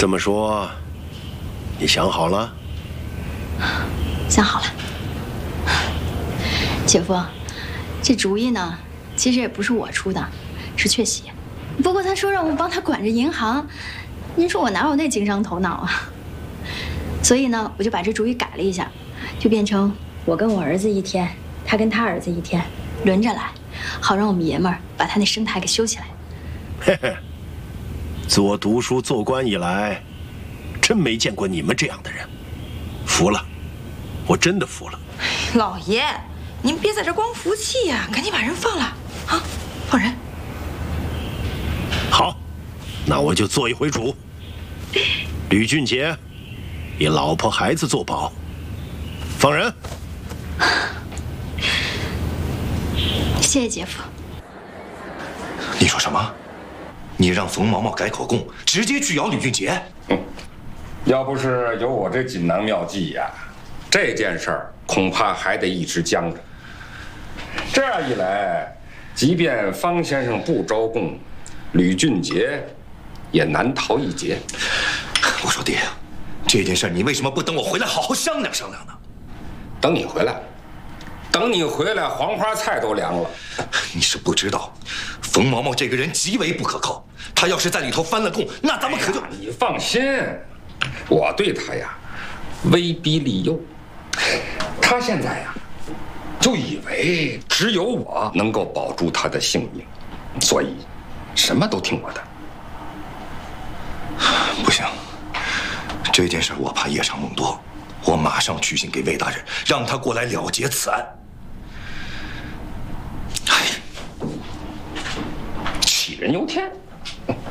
这么说，你想好了？ 想好了。姐夫，这主意呢，其实也不是我出的，是雀喜。不过他说让我帮他管着银行，您说我哪有那经商头脑啊？所以呢，我就把这主意改了一下，就变成我跟我儿子一天，他跟他儿子一天，轮着来，好让我们爷们儿把他那生态给修起来。 嘿嘿，自我读书做官以来，真没见过你们这样的人，服了，我真的服了。 老爷，您别在这光服气呀，赶紧把人放了啊！放人。 好，那我就做一回主。吕俊杰，以老婆孩子作保，放人。 谢谢姐夫。 你说什么？你让冯毛毛改口供，直接拒咬吕俊杰？ 要不是有我这锦囊妙计呀，这件事儿恐怕还得一直僵着。这样一来，即便方先生不招供，吕俊杰也难逃一劫。 我说爹，这件事你为什么不等我回来好好商量商量呢？ 等你回来，等你回来，黄花菜都凉了。 你是不知道，冯毛毛这个人极为不可靠，他要是在里头翻了供，那咱们可就…… 你放心，我对他呀，威逼利诱。他现在呀，就以为只有我能够保住他的性命，所以什么都听我的。 不行，这件事我怕夜长梦多，我马上去信给魏大人，让他过来了结此案。 杞人忧天。